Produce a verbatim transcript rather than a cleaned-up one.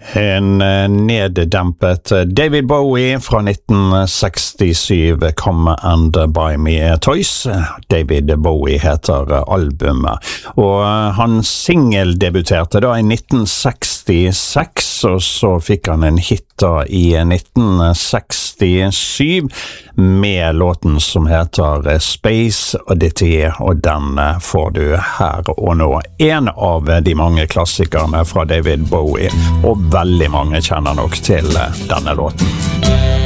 En neddempet David Bowie fra nitten sekstisju, Come and Buy Me Toys. David Bowie heter albumet, og han singeldebuterte da i nitten sekstiseks, og så fikk han en hit da i nitten sekstisju med låten som heter Space Oddity, og den får du her og nå. En av de mange klassikerne fra David Bowie, og veldig mange kjenner nok til denne låten.